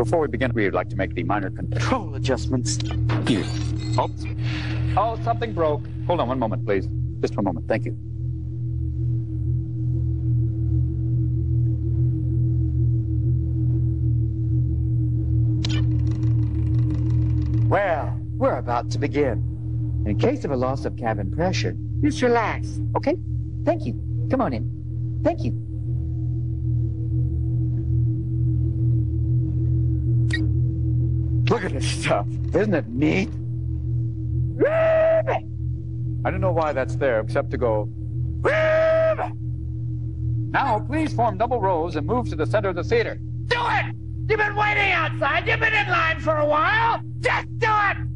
Before we begin, we'd like to make the minor control adjustments. Here. Oops. Oh, something broke. Hold on one moment, please. Just one moment. Thank you. Well, we're about to begin. In case of a loss of cabin pressure, just relax, okay? Thank you. Come on in. Thank you. Look at this stuff. Isn't it neat? I don't know why that's there, except to go... Now, please form double rows and move to the center of the theater. Do it! You've been waiting outside. You've been in line for a while. Just do it!